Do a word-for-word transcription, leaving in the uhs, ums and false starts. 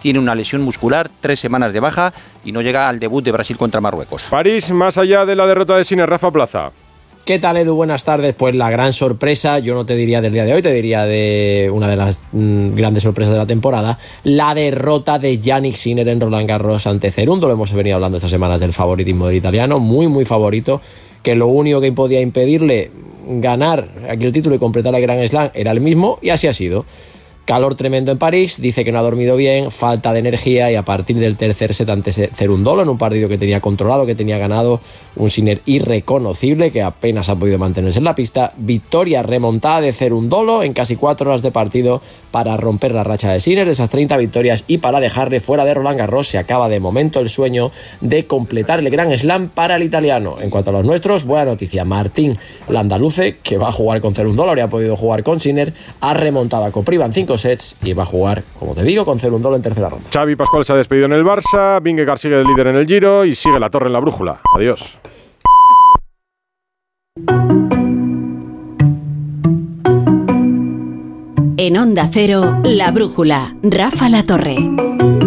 tiene una lesión muscular, tres semanas de baja y no llega al debut de Brasil contra Marruecos. París, más allá de la derrota de Sinner, Rafa Plaza. ¿Qué tal, Edu? Buenas tardes. Pues la gran sorpresa, yo no te diría del día de hoy, te diría de una de las mmm, grandes sorpresas de la temporada, la derrota de Jannik Sinner en Roland Garros ante Cerundo. Lo hemos venido hablando estas semanas del favoritismo del italiano, muy muy favorito, que lo único que podía impedirle ganar aquí el título y completar el Grand Slam era el mismo, y así ha sido. Calor tremendo en París, dice que no ha dormido bien, falta de energía, y a partir del tercer set ante Cerundolo, en un partido que tenía controlado, que tenía ganado, un Sinner irreconocible que apenas ha podido mantenerse en la pista, victoria remontada de Cerundolo en casi cuatro horas de partido para romper la racha de Sinner, esas treinta victorias, y para dejarle fuera de Roland Garros. Se acaba de momento el sueño de completar el Grand Slam para el italiano. En cuanto a los nuestros, buena noticia, Martín Landaluce, que va a jugar con Cerundolo, habría podido jugar con Sinner, ha remontado a Kopriva en cinco sets y va a jugar, como te digo, con Cerundolo en tercera ronda. Xavi Pascual se ha despedido en el Barça, Vingegaard sigue el líder en el Giro y sigue la torre en la brújula. Adiós. En Onda Cero, La Brújula, Rafa La Torre.